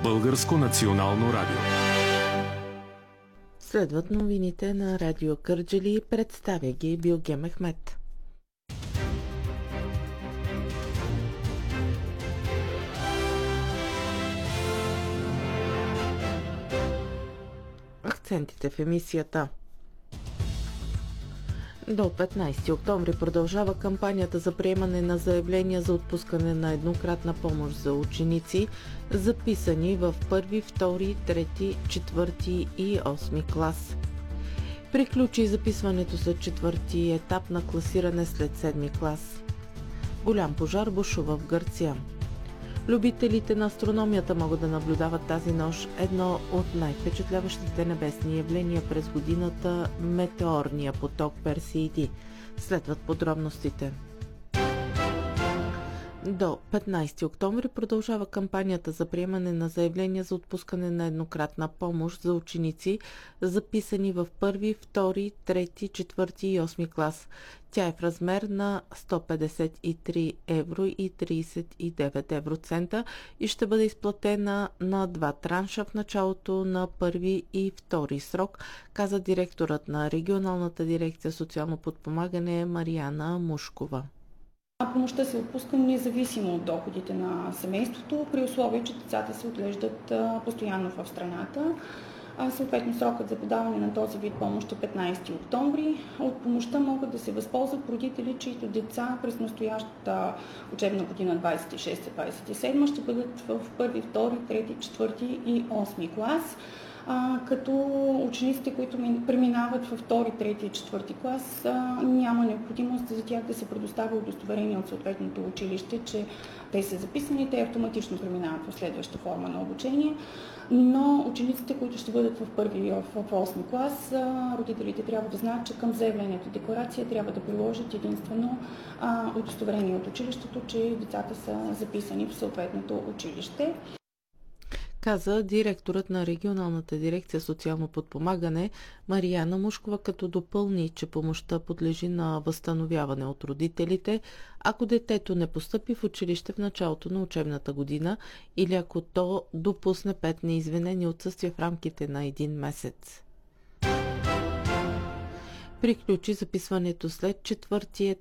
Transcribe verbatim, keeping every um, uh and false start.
Българско национално радио. Следват новините на Радио Кърджали. Представя ги Билге Мехмет. Акцентите в емисията. До петнайсети октомври продължава кампанията за приемане на заявления за отпускане на еднократна помощ за ученици, записани в първи, втори, трети, четвърти и осми клас. Приключи записването след четвърти етап на класиране след седми клас. Голям пожар бушува в Гърция. Любителите на астрономията могат да наблюдават тази нощ едно от най-впечатляващите небесни явления през годината – метеорния поток Персеиди. Следват подробностите. До петнайсети октомври продължава кампанията за приемане на заявления за отпускане на еднократна помощ за ученици, записани в първи, втори, трети, четвърти и осми клас. Тя е в размер на сто петдесет и три евро и трийсет и девет евроцента и ще бъде изплатена на два транша в началото на първи и втори срок, каза директорът на регионалната дирекция социално подпомагане Мариана Мушкова. Помощта се отпуска независимо от доходите на семейството, при условие, че децата се отглеждат постоянно в страната. Съответно, срокът за подаване на този вид помощ е петнайсети октомври. От помощта могат да се възползват родители, чието деца през настоящата учебна година двайсет и шеста двайсет и седма ще бъдат в първи, втори, трети, четвърти и осми клас. А, като учениците, които преминават във втори, трети и четвърти клас, а, няма необходимост за тях да се предоставя удостоверение от съответното училище, че те са записани, те автоматично преминават в следваща форма на обучение. Но учениците, които ще бъдат в първи и в осми клас, а, родителите трябва да знаят, че към заявлението декларация трябва да приложат единствено а, удостоверение от училището, че децата са записани в съответното училище, каза директорът на регионалната дирекция социално подпомагане Мариана Мушкова, като допълни, че помощта подлежи на възстановяване от родителите, ако детето не постъпи в училище в началото на учебната година или ако то допусне пет неизвинени отсъствия в рамките на един месец. Приключи записването след четвърти етап